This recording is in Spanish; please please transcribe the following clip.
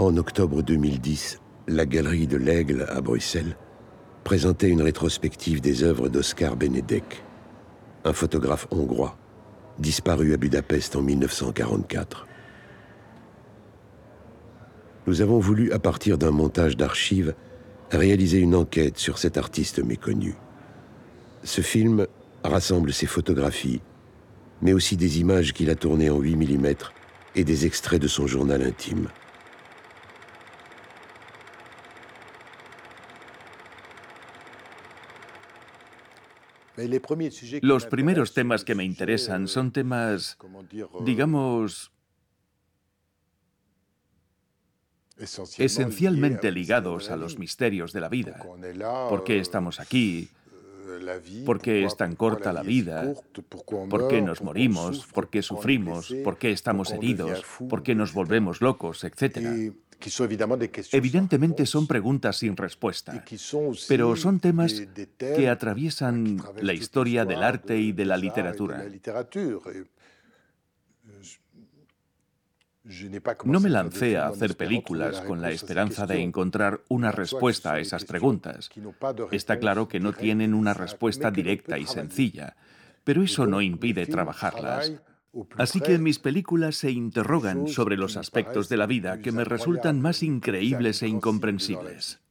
En octobre 2010, la Galerie de l'Aigle à Bruxelles présentait une rétrospective des œuvres d'Oskar Benedek, un photographe hongrois, disparu à Budapest en 1944. Nous avons voulu, à partir d'un montage d'archives, réaliser une enquête sur cet artiste méconnu. Ce film rassemble ses photographies, mais aussi des images qu'il a tournées en 8 mm et des extraits de son journal intime. Los primeros temas que me interesan son temas, digamos, esencialmente ligados a los misterios de la vida. ¿Por qué estamos aquí? ¿Por qué es tan corta la vida? ¿Por qué nos morimos? ¿Por qué sufrimos? ¿Por qué estamos heridos? ¿Por qué nos volvemos locos? Etcétera. Evidentemente son preguntas sin respuesta, pero son temas que atraviesan la historia del arte y de la literatura. No me lancé a hacer películas con la esperanza de encontrar una respuesta a esas preguntas. Está claro que no tienen una respuesta directa y sencilla, pero eso no impide trabajarlas. Así que mis películas se interrogan sobre los aspectos de la vida que me resultan más increíbles e incomprensibles.